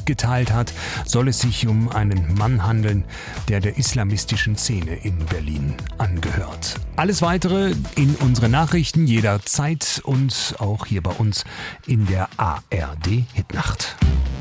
mitgeteilt hat, soll es sich um einen Mann handeln, der islamistischen Szene in Berlin angehört. Alles Weitere in unseren Nachrichten jederzeit und auch hier bei uns in der ARD Hitnacht.